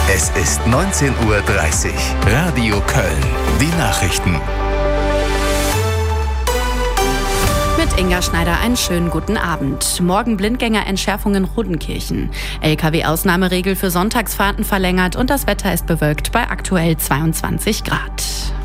Es ist 19:30 Uhr. Radio Köln. Die Nachrichten. Mit Inga Schneider einen schönen guten Abend. Morgen Blindgängerentschärfung in Rodenkirchen. LKW-Ausnahmeregel für Sonntagsfahrten verlängert und das Wetter ist bewölkt bei aktuell 22 Grad.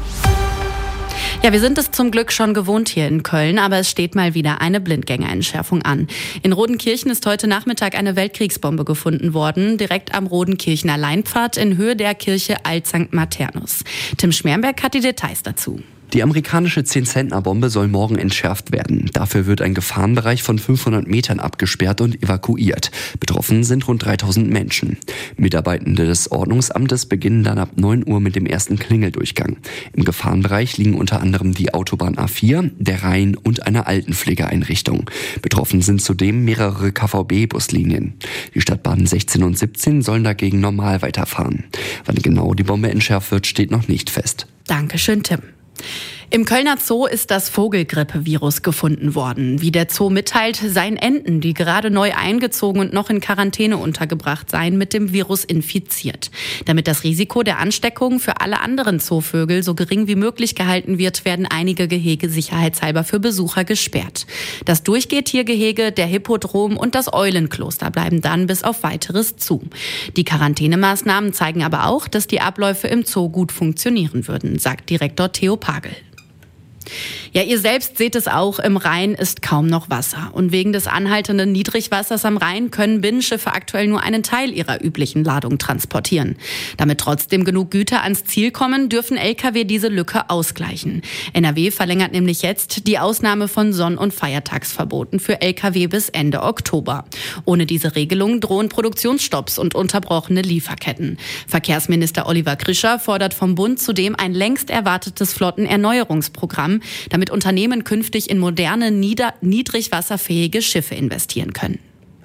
Ja, wir sind es zum Glück schon gewohnt hier in Köln, aber es steht mal wieder eine Blindgängerentschärfung an. In Rodenkirchen ist heute Nachmittag eine Weltkriegsbombe gefunden worden, direkt am Rodenkirchener Leinpfad in Höhe der Kirche Alt St. Maternus. Tim Schmermberg hat die Details dazu. Die amerikanische 10-Zentner-Bombe soll morgen entschärft werden. Dafür wird ein Gefahrenbereich von 500 Metern abgesperrt und evakuiert. Betroffen sind rund 3000 Menschen. Mitarbeitende des Ordnungsamtes beginnen dann ab 9 Uhr mit dem ersten Klingeldurchgang. Im Gefahrenbereich liegen unter anderem die Autobahn A4, der Rhein und eine Altenpflegeeinrichtung. Betroffen sind zudem mehrere KVB-Buslinien. Die Stadtbahnen 16 und 17 sollen dagegen normal weiterfahren. Wann genau die Bombe entschärft wird, steht noch nicht fest. Dankeschön, Tim. Im Kölner Zoo ist das Vogelgrippevirus gefunden worden. Wie der Zoo mitteilt, seien Enten, die gerade neu eingezogen und noch in Quarantäne untergebracht seien, mit dem Virus infiziert. Damit das Risiko der Ansteckung für alle anderen Zoovögel so gering wie möglich gehalten wird, werden einige Gehege sicherheitshalber für Besucher gesperrt. Das Durchgehtiergehege, der Hippodrom und das Eulenkloster bleiben dann bis auf Weiteres zu. Die Quarantänemaßnahmen zeigen aber auch, dass die Abläufe im Zoo gut funktionieren würden, sagt Direktor Theo Pagel. Ja, ihr selbst seht es auch, im Rhein ist kaum noch Wasser. Und wegen des anhaltenden Niedrigwassers am Rhein können Binnenschiffe aktuell nur einen Teil ihrer üblichen Ladung transportieren. Damit trotzdem genug Güter ans Ziel kommen, dürfen Lkw diese Lücke ausgleichen. NRW verlängert nämlich jetzt die Ausnahme von Sonn- und Feiertagsverboten für Lkw bis Ende Oktober. Ohne diese Regelung drohen Produktionsstopps und unterbrochene Lieferketten. Verkehrsminister Oliver Krischer fordert vom Bund zudem ein längst erwartetes Flottenerneuerungsprogramm, damit Unternehmen künftig in moderne, niedrigwasserfähige Schiffe investieren können.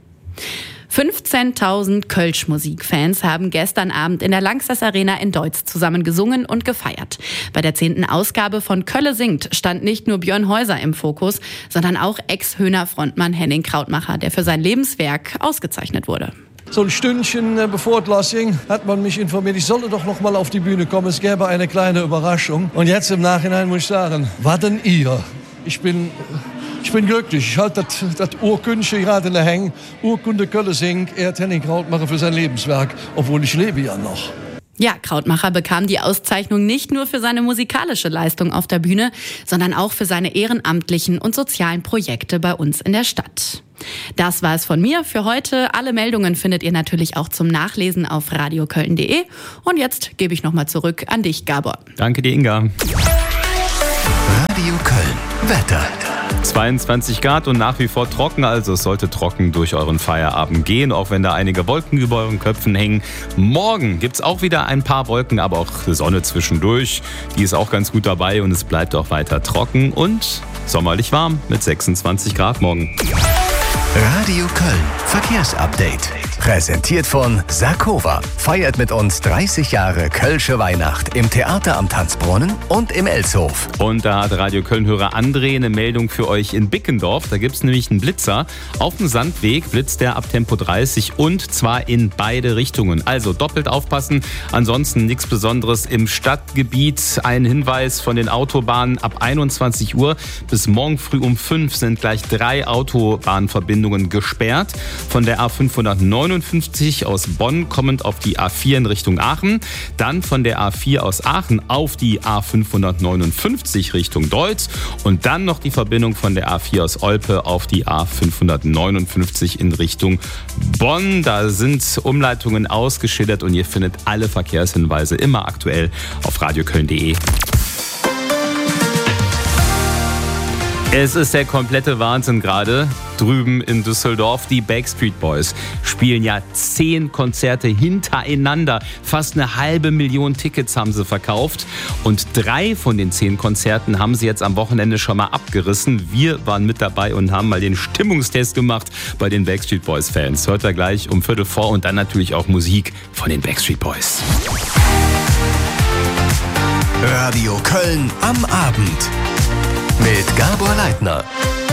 15.000 Kölsch-Musikfans haben gestern Abend in der Lanxess Arena in Deutz zusammen gesungen und gefeiert. Bei der 10. Ausgabe von Kölle singt stand nicht nur Björn Häuser im Fokus, sondern auch Ex-Höhner-Frontmann Henning Krautmacher, der für sein Lebenswerk ausgezeichnet wurde. So ein Stündchen bevor es losging, hat man mich informiert, ich solle doch noch mal auf die Bühne kommen. Es gäbe eine kleine Überraschung. Und jetzt im Nachhinein muss ich sagen, was denn ihr? Ich bin glücklich. Ich halte das Urkündchen gerade in der Hänge. Urkunde Kölle singt, ehrt Henning Krautmacher für sein Lebenswerk, obwohl ich lebe ja noch. Ja, Krautmacher bekam die Auszeichnung nicht nur für seine musikalische Leistung auf der Bühne, sondern auch für seine ehrenamtlichen und sozialen Projekte bei uns in der Stadt. Das war es von mir für heute. Alle Meldungen findet ihr natürlich auch zum Nachlesen auf radioköln.de. Und jetzt gebe ich nochmal zurück an dich, Gabor. Danke dir, Inga. Radio Köln. Wetter. 22 Grad und nach wie vor trocken, also es sollte trocken durch euren Feierabend gehen, auch wenn da einige Wolken über euren Köpfen hängen. Morgen gibt's auch wieder ein paar Wolken, aber auch Sonne zwischendurch. Die ist auch ganz gut dabei und es bleibt auch weiter trocken und sommerlich warm mit 26 Grad morgen. Radio Köln. Verkehrsupdate. Präsentiert von Sakova. Feiert mit uns 30 Jahre Kölsche Weihnacht im Theater am Tanzbrunnen und im Elshof. Und da hat Radio Köln-Hörer André eine Meldung für euch in Bickendorf. Da gibt's nämlich einen Blitzer. Auf dem Sandweg blitzt der ab Tempo 30 und zwar in beide Richtungen. Also doppelt aufpassen. Ansonsten nichts Besonderes im Stadtgebiet. Ein Hinweis von den Autobahnen: ab 21 Uhr bis morgen früh um 5 sind gleich 3 Autobahnverbindungen gesperrt. Von der A559 aus Bonn kommend auf die A4 in Richtung Aachen. Dann von der A4 aus Aachen auf die A559 Richtung Deutz. Und dann noch die Verbindung von der A4 aus Olpe auf die A559 in Richtung Bonn. Da sind Umleitungen ausgeschildert und ihr findet alle Verkehrshinweise immer aktuell auf radioköln.de. Es ist der komplette Wahnsinn gerade drüben in Düsseldorf. Die Backstreet Boys spielen ja 10 Konzerte hintereinander. Fast 500.000 Tickets haben sie verkauft. Und 3 von den 10 Konzerten haben sie jetzt am Wochenende schon mal abgerissen. Wir waren mit dabei und haben mal den Stimmungstest gemacht bei den Backstreet Boys Fans. Hört ihr gleich um 3:15 und dann natürlich auch Musik von den Backstreet Boys. Radio Köln am Abend. Mit Gabor Leitner.